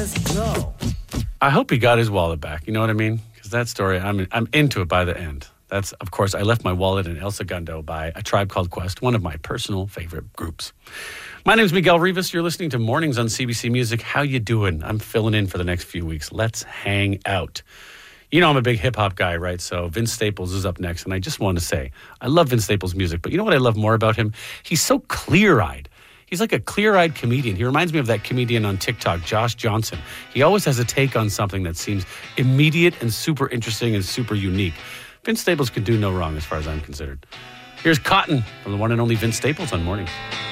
let's go. I hope he got his wallet back. You know what I mean? Because that story, I'm into it by the end. That's, of course, I Left My Wallet in El Segundo by A Tribe Called Quest, one of my personal favorite groups. My name's Miguel Rivas. You're listening to Mornings on CBC Music. How you doing? I'm filling in for the next few weeks. Let's hang out. You know I'm a big hip-hop guy, right? So Vince Staples is up next, and I just want to say, I love Vince Staples' music, but you know what I love more about him? He's so clear-eyed. He's like a clear-eyed comedian. He reminds me of that comedian on TikTok, Josh Johnson. He always has a take on something that seems immediate and super interesting and super unique. Vince Staples could do no wrong as far as I'm considered. Here's Cotton from the one and only Vince Staples on Mornings.